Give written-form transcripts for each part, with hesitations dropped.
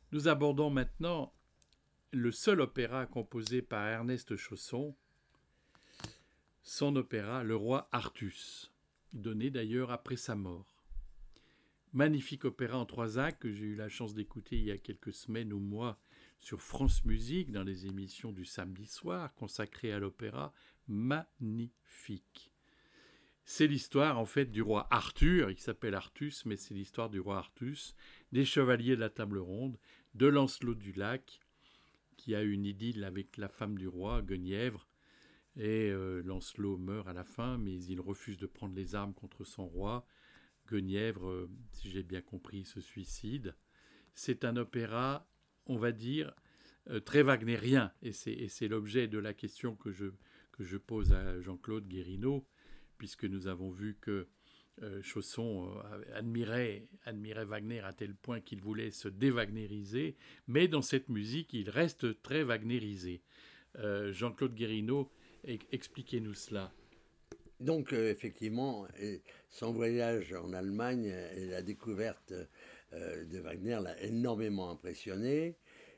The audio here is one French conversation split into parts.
Nous abordons maintenant le seul opéra composé par Ernest Chausson, son opéra Le Roi Artus, donné d'ailleurs après sa mort. Magnifique opéra en 3 actes que j'ai eu la chance d'écouter il y a quelques semaines ou mois sur France Musique dans les émissions du samedi soir consacrées à l'opéra. Magnifique. C'est l'histoire en fait du roi Arthur, il s'appelle Artus, mais c'est l'histoire du roi Artus, des chevaliers de la table ronde, de Lancelot du Lac, qui a une idylle avec la femme du roi, Guenièvre, et Lancelot meurt à la fin, mais il refuse de prendre les armes contre son roi. Guenièvre, si j'ai bien compris, se suicide. C'est un opéra, on va dire, très wagnérien, et c'est l'objet de la question que je pose à Jean-Claude Guérineau, puisque nous avons vu que Chausson admirait Wagner à tel point qu'il voulait se déwagnériser, mais dans cette musique, il reste très wagnérisé. Jean-Claude Guérineau, expliquez-nous cela. Donc, effectivement, son voyage en Allemagne et la découverte de Wagner l'a énormément impressionné.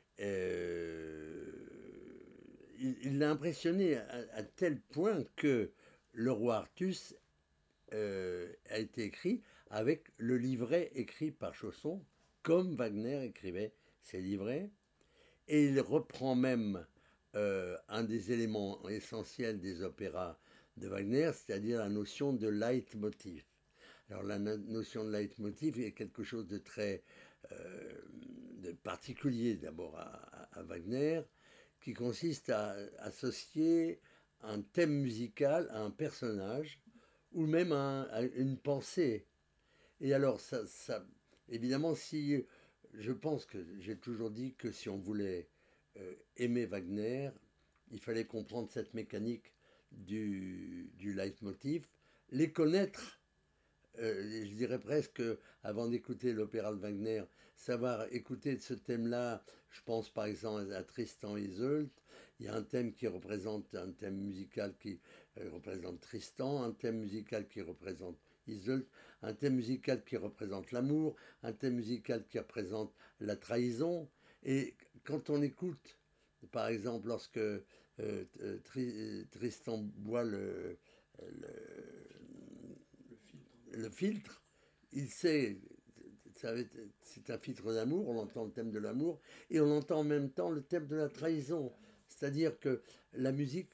Il l'a impressionné à tel point que le roi Artus a été écrit avec le livret écrit par Chausson, comme Wagner écrivait ses livrets. Et il reprend même un des éléments essentiels des opéras de Wagner, c'est-à-dire la notion de leitmotiv. Alors la notion de leitmotiv est quelque chose de très de particulier d'abord à Wagner, qui consiste à associer un thème musical à un personnage ou même à une pensée. Et alors, évidemment, si je pense que j'ai toujours dit que si on voulait aimer Wagner, il fallait comprendre cette mécanique du leitmotiv, les connaître. Je dirais presque, avant d'écouter l'opéra de Wagner, savoir écouter ce thème-là. Je pense par exemple à Tristan et Isolde. Il y a un thème qui représente un thème musical qui représente Tristan, un thème musical qui représente Isolde, un thème musical qui représente l'amour, un thème musical qui représente la trahison. Et quand on écoute, par exemple, lorsque Tristan boit le filtre, il sait, c'est un filtre d'amour, on entend le thème de l'amour, et on entend en même temps le thème de la trahison. C'est-à-dire que la musique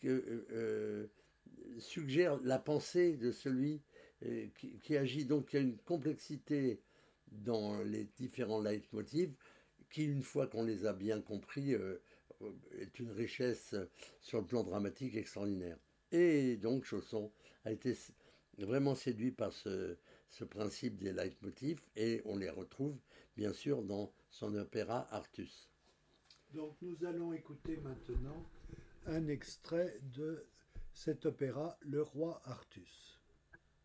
suggère la pensée de celui qui agit. Donc il y a une complexité dans les différents leitmotivs qui, une fois qu'on les a bien compris, est une richesse sur le plan dramatique extraordinaire. Et donc Chausson a été vraiment séduit par ce principe des leitmotifs et on les retrouve bien sûr dans son opéra Artus. Donc nous allons écouter maintenant un extrait de cet opéra Le Roi Artus.